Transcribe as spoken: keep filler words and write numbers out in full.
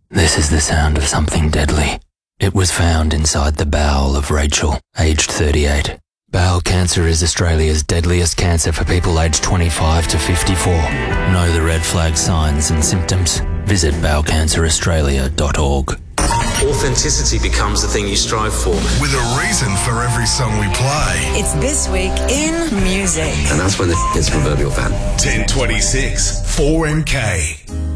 This is the sound of something deadly. It was found inside the bowel of Rachel, aged thirty-eight. Bowel cancer is Australia's deadliest cancer for people aged twenty-five to fifty-four. Know the red flag signs and symptoms? Visit bowel cancer australia dot org. Authenticity becomes the thing you strive for. With a reason for every song we play. It's This Week in Music. And that's when the it's proverbial fan. ten twenty-six, four M K.